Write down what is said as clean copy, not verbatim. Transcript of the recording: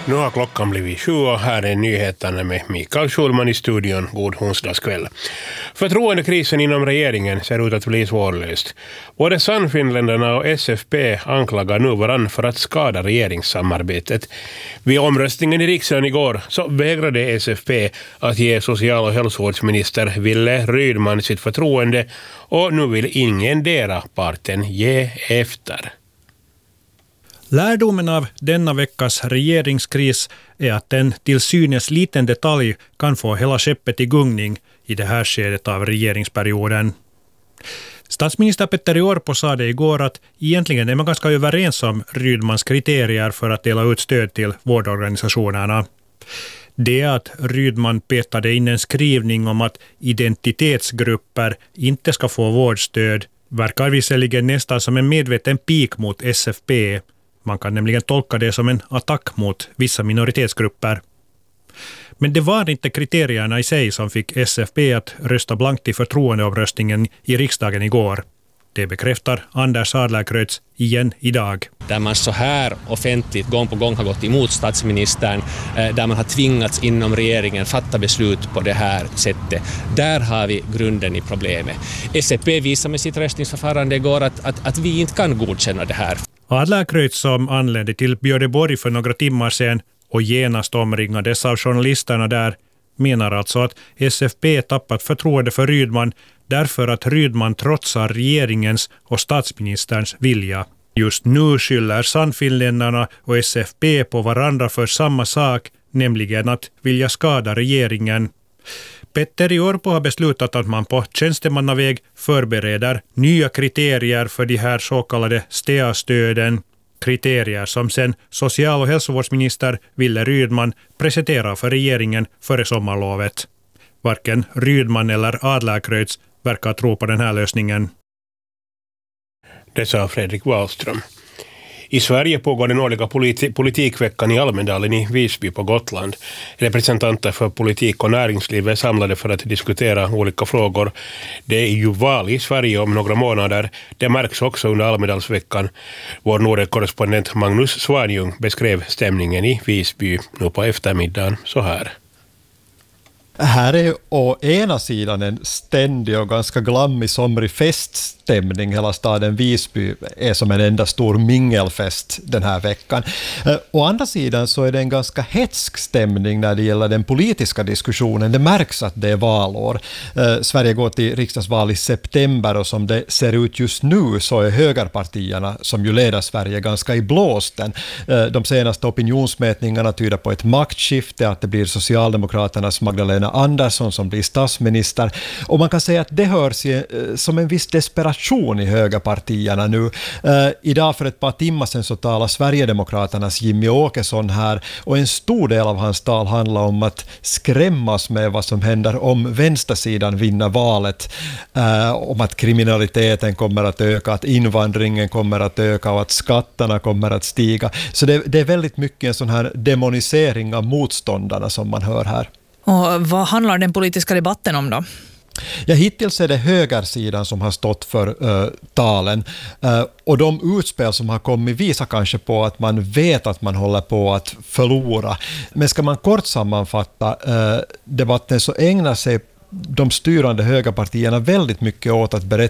Nu har klockan blivit 7 och här är nyheterna med Mikael Schulman i studion. God onsdagskväll. Förtroendekrisen inom regeringen ser ut att bli svårlöst. Både Sannfinländarna och SFP anklagar nu varann för att skada regeringssamarbetet. Vid omröstningen i riksdagen igår så vägrade SFP att ge social- och hälsovårdsminister Wille Rydman sitt förtroende och nu vill ingendera parten ge efter. Lärdomen av denna veckas regeringskris är att en till synes liten detalj kan få hela skeppet i gungning i det här skedet av regeringsperioden. Statsminister Petteri Orpo sa det igår att egentligen är man ganska överens om Rydmans kriterier för att dela ut stöd till vårdorganisationerna. Det att Rydman petade in en skrivning om att identitetsgrupper inte ska få vårdstöd verkar visserligen nästan som en medveten pik mot SFP. Man kan nämligen tolka det som en attack mot vissa minoritetsgrupper. Men det var inte kriterierna i sig som fick SFP att rösta blankt i förtroendeomröstningen i riksdagen igår. Det bekräftar Anders Adlercreutz igen idag. Där man så här offentligt gång på gång har gått emot statsministern, där man har tvingats inom regeringen fatta beslut på det här sättet. Där har vi grunden i problemet. SFP visar med sitt röstningsförfarande igår att vi inte kan godkänna det här. Adlercreutz, som anlände till Björneborg för några timmar sedan och genast omringades av journalisterna där, menar alltså att SFP tappat förtroende för Rydman därför att Rydman trotsar regeringens och statsministerns vilja. Just nu skyller Sannfinländarna och SFP på varandra för samma sak, nämligen att vilja skada regeringen. Petteri Orpo har beslutat att man på tjänstemannaväg förbereder nya kriterier för de här så kallade STEA-stöden. Kriterier som sen social- och hälsovårdsminister Wille Rydman presenterar för regeringen före sommarlovet. Varken Rydman eller Adlercreutz verkar tro på den här lösningen. Det sa Fredrik Wallström. I Sverige pågår den årliga politikveckan i Almedalen i Visby på Gotland. Representanter för politik och näringsliv är samlade för att diskutera olika frågor. Det är ju val i Sverige om några månader. Det märks också under Almedalsveckan. Vår Norden-korrespondent Magnus Svanjung beskrev stämningen i Visby nu på eftermiddagen så här. Här är å ena sidan en ständig och ganska glammig somrig feststämning. Hela staden Visby är som en enda stor mingelfest den här veckan. Å andra sidan så är det en ganska hetsk stämning när det gäller den politiska diskussionen. Det märks att det är valår. Sverige går till riksdagsval i september och som det ser ut just nu så är högerpartierna som ju leder Sverige ganska i blåsten. De senaste opinionsmätningarna tyder på ett maktskifte, att det blir Socialdemokraternas Magdalena Andersson som blir statsminister. Och man kan säga att det hörs som en viss desperation i högerpartierna nu. Idag för ett par timmar sedan så talar Sverigedemokraternas Jimmy Åkesson här och en stor del av hans tal handlar om att skrämmas med vad som händer om vänstersidan vinner valet. Om att kriminaliteten kommer att öka, att invandringen kommer att öka och att skatterna kommer att stiga. Så det är väldigt mycket en sån här demonisering av motståndarna som man hör här. Och vad handlar den politiska debatten om då? Ja, hittills är det högersidan som har stått för talen. Och de utspel som har kommit visar kanske på att man vet att man håller på att förlora. Men ska man kort sammanfatta debatten så ägnar sig de styrande högerpartierna väldigt mycket åt att